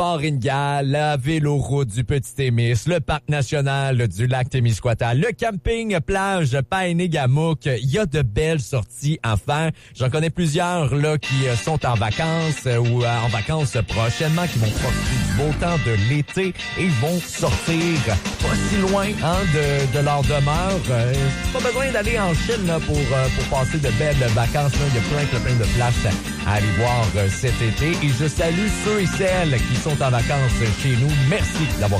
Port-Ingal, la véloroute du Petit-Témis, le parc national du lac Témiscouata, le camping plage Paené-Gamouk. Il y a de belles sorties à faire. J'en connais plusieurs là qui sont en vacances ou en vacances prochainement, qui vont profiter du beau temps de l'été et vont sortir pas si loin de leur demeure. Pas besoin d'aller en Chine là, pour passer de belles vacances. Là. Il y a plein de places à aller voir cet été. Et je salue ceux et celles qui sont en vacances chez nous. Merci d'avoir